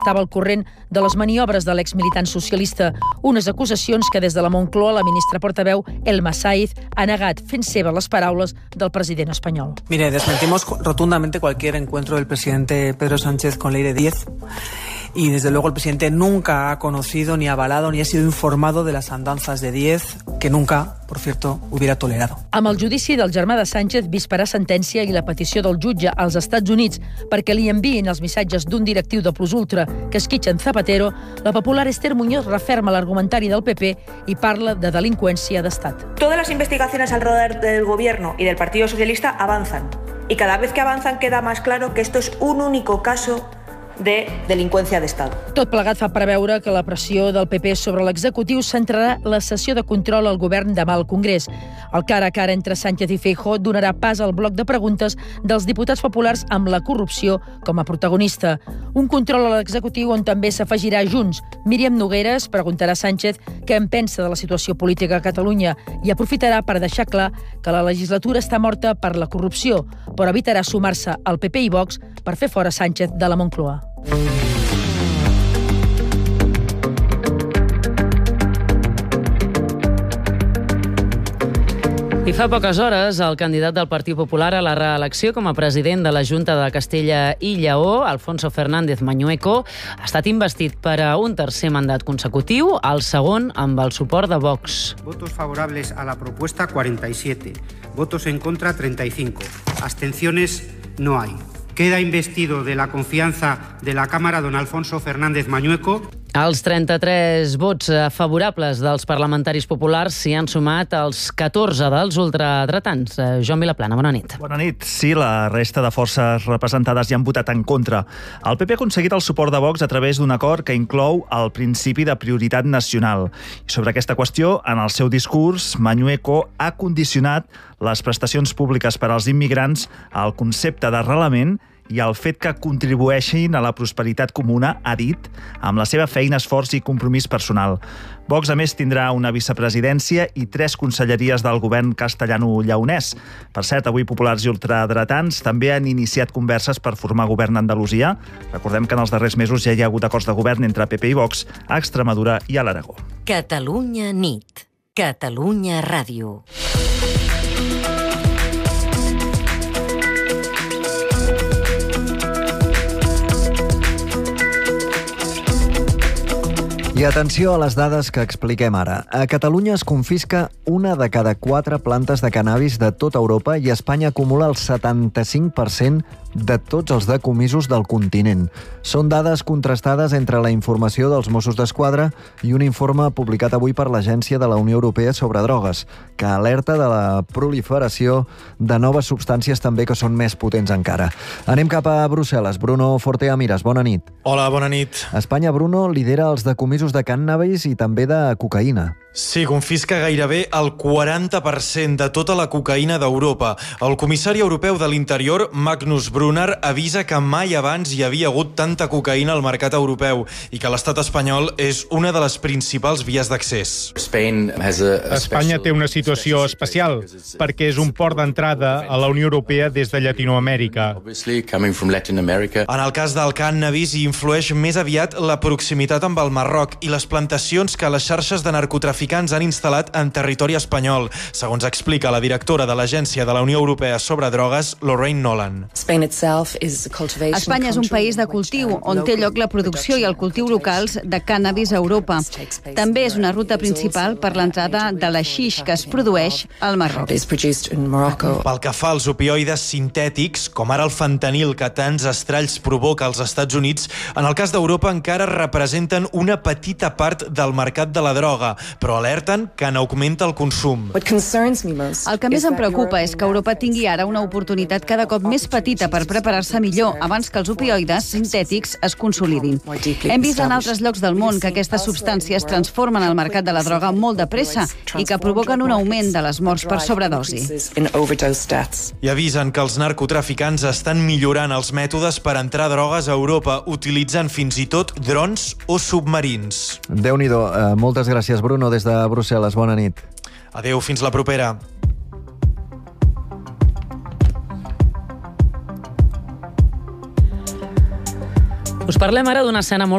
estava al corrent de les maniobres de l'exmilitant socialista, unes acusacions que des de la Moncloa la ministra portaveu Elma Saiz ha negat, fent seva les paraules del president espanyol. Mire, desmentimos rotundamente cualquier encuentro del presidente Pedro Sánchez con Leire Díez. Y desde luego el presidente nunca ha conocido, ni avalado, ni ha sido informado de las andanzas de Díez, que nunca, por cierto, hubiera tolerado. Amb el judici del germà de Sánchez visparà sentència i la petició del jutge als Estats Units perquè li enviïn els missatges d'un directiu de Plus Ultra que esquitxa en Zapatero, la popular Esther Muñoz referma l'argumentari del PP i parla de delinqüència d'estat. Todas las investigaciones alrededor del gobierno y del Partido Socialista avanzan. Y cada vez que avanzan queda más claro que esto es un único caso de delinqüència d'estat. Tot plegat fa preveure que la pressió del PP sobre l'executiu centrarà la sessió de control al govern demà al Congrés. El cara a cara entre Sánchez i Feijóo donarà pas al bloc de preguntes dels diputats populars amb la corrupció com a protagonista. Un control a l'executiu on també s'afegirà Junts. Míriam Nogueras preguntarà a Sánchez què en pensa de la situació política a Catalunya i aprofitarà per deixar clar que la legislatura està morta per la corrupció, però evitarà sumar-se al PP i Vox per fer fora Sánchez de la Moncloa. I fa poques hores, el candidat del Partit Popular a la reelecció com a president de la Junta de Castella i Lleó, Alfonso Fernández Mañueco, ha estat investit per a un tercer mandat consecutiu, el segon amb el suport de Vox. Votos favorables a la propuesta, 47. Votos en contra, 35. Abstenciones no hay. Queda investido de la confianza de la Cámara don Alfonso Fernández Mañueco. Els 33 vots favorables dels parlamentaris populars s'hi han sumat els 14 dels ultradretans. Joan Vilaplana, bona nit. Bona nit. Sí, la resta de forces representades hi han votat en contra. El PP ha aconseguit el suport de Vox a través d'un acord que inclou el principi de prioritat nacional. I sobre aquesta qüestió, en el seu discurs, Mañueco ha condicionat les prestacions públiques per als immigrants al concepte d'arrelament i el fet que contribueixin a la prosperitat comuna, ha dit, amb la seva feina, esforç i compromís personal. Vox, a més, tindrà una vicepresidència i 3 conselleries del govern castellano-lleonès. Per cert, avui populars i ultradretans també han iniciat converses per formar govern a Andalusia. Recordem que en els darrers mesos ja hi ha hagut acords de govern entre PP i Vox a Extremadura i a l'Aragó. Catalunya nit. Catalunya ràdio. I atenció a les dades que expliquem ara. A Catalunya es confisca 1 de cada 4 plantes de cannabis de tota Europa i Espanya acumula el 75% de tots els decomisos del continent. Són dades contrastades entre la informació dels Mossos d'Esquadra i un informe publicat avui per l'Agència de la Unió Europea sobre drogues, que alerta de la proliferació de noves substàncies també que són més potents encara. Anem cap a Brussel·les. Bruno Fortea Mires, bona nit. Hola, bona nit. Espanya, Bruno, lidera els decomisos de cànnabis i també de cocaïna. Sí, confisca gairebé el 40% de tota la cocaïna d'Europa. El comissari europeu de l'Interior, Magnus Brunner, avisa que mai abans hi havia hagut tanta cocaïna al mercat europeu i que l'estat espanyol és una de les principals vies d'accés. Espanya té una situació especial perquè és un port d'entrada a la Unió Europea des de Llatinoamèrica. En el cas del cànnabis hi influeix més aviat la proximitat amb el Marroc i les plantacions que les xarxes de narcotraficants han instal·lat en territori espanyol, segons explica la directora de l'Agència de la Unió Europea sobre drogues, Lorraine Nolan. Espanya és un país de cultiu, on té lloc la producció i el cultiu locals de cànnabis a Europa. També és una ruta principal per l'entrada de l'haixix que es produeix al Marroc. Pel que fa als opioides sintètics, com ara el fentanil que tants estralls provoca als Estats Units, en el cas d'Europa encara representen una petita part del mercat de la droga, però alerten que n'augmenta el consum. El que més em preocupa és que Europa tingui ara una oportunitat cada cop més petita per preparar-se millor abans que els opioides sintètics es consolidin. Hem vist en altres llocs del món que aquestes substàncies transformen el mercat de la droga molt de pressa i que provoquen un augment de les morts per sobredosi. I avisen que els narcotraficants estan millorant els mètodes per entrar drogues a Europa, utilitzant fins i tot drons o submarins. Déu-n'hi-do. Moltes gràcies, Bruno, des de Brussel·les. Bona nit. Adéu, fins la propera. Us parlem ara d'una escena molt